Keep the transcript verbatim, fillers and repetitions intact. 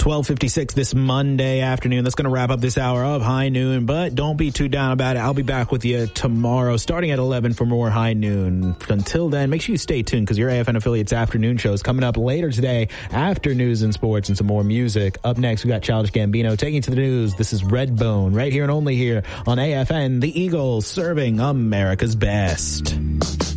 twelve fifty-six this Monday afternoon. That's going to wrap up this hour of High Noon, but don't be too down about it. I'll be back with you tomorrow starting at eleven for more High Noon. Until then, make sure you stay tuned because your A F N affiliate's afternoon show is coming up later today after news and sports and some more music. Up next, we got Childish Gambino taking you to the news. This is Redbone right here and only here on A F N, the Eagles serving America's best.